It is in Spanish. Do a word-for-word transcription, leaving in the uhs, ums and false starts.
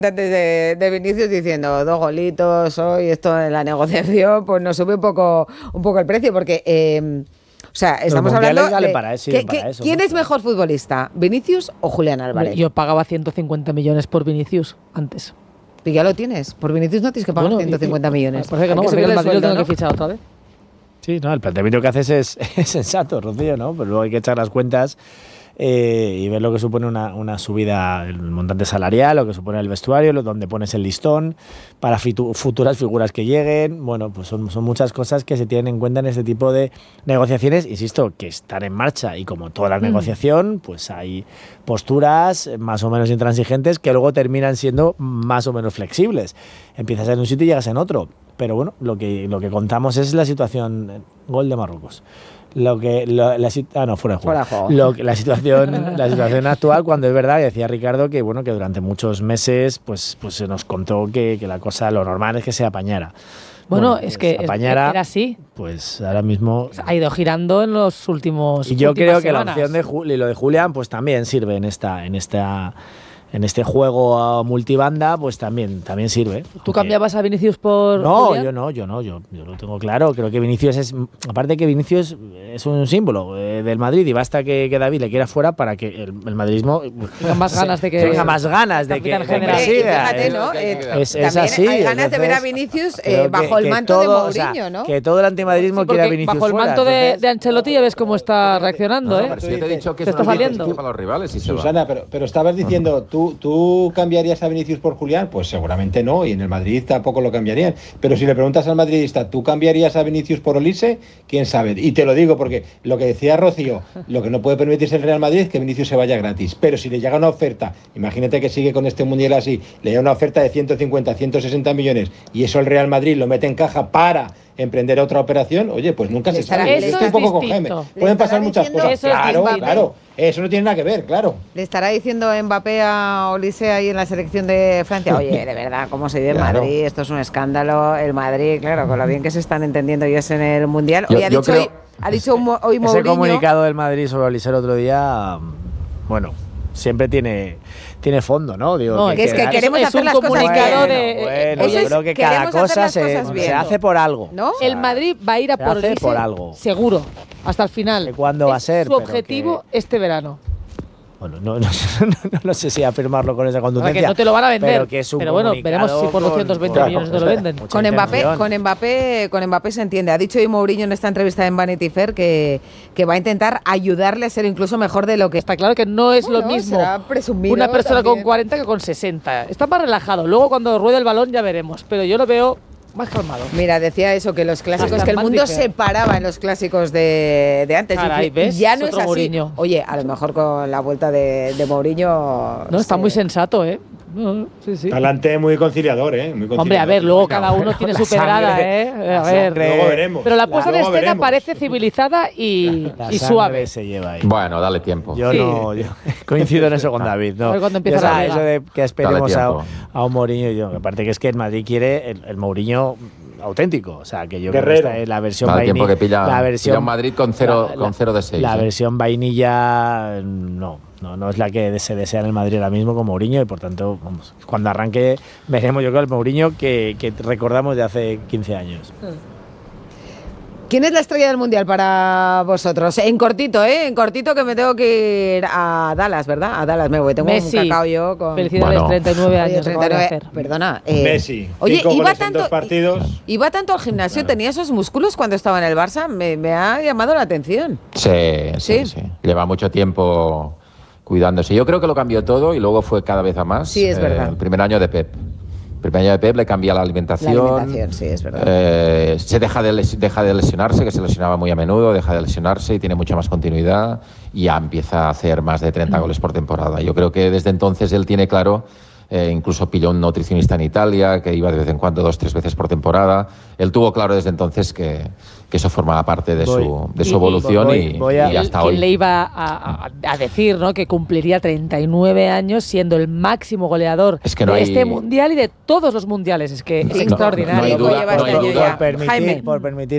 De, de Vinicius diciendo dos golitos hoy, esto en la negociación, pues nos sube un poco, un poco el precio, porque, eh, o sea, estamos hablando vale de para eso, que, para que, eso, ¿quién mucho. es mejor futbolista, Vinicius o Julián Álvarez? Yo pagaba ciento cincuenta millones por Vinicius antes. Y ya lo tienes, por Vinicius no tienes que pagar bueno, ciento cincuenta y, millones. Parece que no, porque el Madrid lo tengo ¿no? que fichar otra vez. Sí, no, el planteamiento que haces es, es sensato, Rocío, ¿no? Pero luego hay que echar las cuentas eh, y ver lo que supone una, una subida, el montante salarial, lo que supone el vestuario, lo, donde pones el listón para fitu, futuras figuras que lleguen. Bueno, pues son, son muchas cosas que se tienen en cuenta en este tipo de negociaciones, insisto, que están en marcha y como toda la mm. negociación, pues hay posturas más o menos intransigentes que luego terminan siendo más o menos flexibles. Empiezas en un sitio y llegas en otro. Pero bueno, lo que, lo que contamos es la situación. Gol de Marruecos. Lo que, lo, la, ah, no, fuera de juego. Fuera de juego. Lo, la, situación, la situación actual, cuando es verdad, decía Ricardo que bueno que durante muchos meses pues, pues se nos contó que, que la cosa, lo normal es que se apañara. Bueno, bueno es que apañara, era así. Pues ahora mismo ha ido girando en los últimos. Y yo creo que semanas. la opción de Juli, lo de Julián, pues también sirve en esta, en esta. En este juego multibanda, pues también, también sirve. ¿Tú cambiabas a Vinicius por No, Julián? yo no, yo no, yo, yo lo tengo claro. Creo que Vinicius es, aparte que Vinicius es un símbolo eh, del Madrid y basta que, que David le quiera fuera para que el, el madridismo tenga más ganas de que tenga más ganas de que, de que siga. Fíjate, ¿no? Eh, es, es así. Hay ganas entonces, de ver a Vinicius eh, bajo que, el manto todo, de Mourinho, o sea, ¿no? Que todo el antimadridismo sí, quiera a Vinicius bajo el fuera, manto entonces, de, de Ancelotti ya ves cómo está reaccionando, no, ¿eh? Pero si te he dicho que se está saliendo para los rivales y se Susana, va. pero, pero estabas diciendo, ¿tú, tú cambiarías a Vinicius por Julián? Pues seguramente no, y en el Madrid tampoco lo cambiarían. Pero si le preguntas al madridista, ¿tú cambiarías a Vinicius por Olise? ¿Quién sabe? Y te lo digo porque lo que decía Rocío, lo que no puede permitirse el Real Madrid es que Vinicius se vaya gratis. Pero si le llega una oferta, imagínate que sigue con este mundial así, le llega una oferta de ciento cincuenta, ciento sesenta millones y eso el Real Madrid lo mete en caja para emprender otra operación, oye, pues nunca se sabe. Eso Estoy es un poco distinto. con Jaime. Pueden pasar muchas cosas. Eso claro, es claro. Eso no tiene nada que ver, claro. Le estará diciendo Mbappé a Olise ahí en la selección de Francia, oye, de verdad, ¿cómo se vive el Claro. Madrid? Esto es un escándalo. El Madrid, claro, con lo bien que se están entendiendo ellos en el Mundial. Hoy Yo- ha yo dicho, creo- hoy, ha dicho mo- hoy ese Mourinho... comunicado del Madrid sobre Olise el otro día, bueno, siempre tiene, tiene fondo, ¿no? Digo, No, que es que es- queremos es hacer un las cosas comunicado bien. de- Bueno, Eso yo es, creo que cada queremos hacer cosa las se, cosas bien. se hace por algo. ¿No? O sea, El Madrid va a ir a se por hace Olise por algo. seguro, hasta el final. ¿De cuándo va a Es ser? su Pero objetivo que- este verano. Bueno, no, no, no, no sé si afirmarlo con esa Para contundencia. que no te lo van a vender. Pero, que es un Pero bueno, veremos si por comunicado doscientos veinte con- millones con- te lo venden. mucha Con Mbappé, intención. con Mbappé, con Mbappé se entiende. Ha dicho hoy Mourinho en esta entrevista en Vanity Fair que, que va a intentar ayudarle a ser incluso mejor de lo que Está claro que no es Bueno, lo mismo será presumido una persona también. con cuarenta que con sesenta. Está más relajado. Luego cuando ruede el balón ya veremos. Pero yo lo veo más calmado. Mira, decía eso, que los clásicos, Hasta que el más mundo ligero. se paraba en los clásicos de, de antes. Caray, Y ¿ves? ya Es no es otro así. Mourinho. Oye, a lo mejor con la vuelta de, de Mourinho... No, está se- muy sensato, ¿eh? No, sí, sí. Talante muy conciliador, ¿eh? Muy conciliador. Hombre, a ver, luego cada uno Bueno, tiene la su pedrada, sangre- ¿eh? la A ver. sangre- Luego veremos. Pero la puesta en Luego escena veremos. parece civilizada y, La y sangre suave. se lleva ahí. Bueno, dale tiempo. Yo Sí. no yo coincido en eso con David. No. A ver cuándo empieza Yo, la o sea, liga. eso de que esperemos Dale a, tiempo. a un Mourinho, yo, aparte que es que el Madrid quiere el, el Mourinho auténtico, o sea, que yo creo Guerrero. que esta es la versión Dale tiempo vainilla, que pilla, la versión pilla un Madrid con cero, la- con cero de seis. La ¿eh? versión vainilla no, no, no es la que se desea en el Madrid ahora mismo con Mourinho y por tanto, vamos, cuando arranque veremos yo creo el Mourinho que, que recordamos de hace quince años. ¿Quién es la estrella del Mundial para vosotros? En cortito, ¿eh? En cortito que me tengo que ir a Dallas, ¿verdad? A Dallas me voy. Tengo Messi. un cacao yo con... Felicidades, Bueno. treinta y nueve Oye, años. acaba de treinta y nueve, hacer. perdona. eh, Messi, Oye, cinco iba goles en tanto, dos partidos. iba tanto al gimnasio, tenía esos músculos cuando estaba en el Barça. Me, me ha llamado la atención. Sí, Sí. sí, sí. Lleva mucho tiempo cuidándose. Yo creo que lo cambió todo y luego fue cada vez a más. Sí, es verdad. El primer año de Pep. El primer año de Pep le cambia la alimentación. La alimentación, sí, es verdad. Eh, se deja de, les- deja de lesionarse, que se lesionaba muy a menudo, deja de lesionarse y tiene mucha más continuidad y ya empieza a hacer más de treinta goles por temporada. Yo creo que desde entonces él tiene claro, eh, incluso pilló un nutricionista en Italia, que iba de vez en cuando dos, tres veces por temporada. Él tuvo claro desde entonces que, que eso formaba parte de Voy. su, de Y- su evolución voy- y, voy a- y hasta ¿Quién hoy. le iba a, a- a decir, ¿no? Que cumpliría treinta y nueve años siendo el máximo goleador Es que no de hay- este mundial y de todos los mundiales? Es que es no- no hay extraordinario. duda- Lleva no este hay año duda. ya. Por permitir, Jaime. por permitir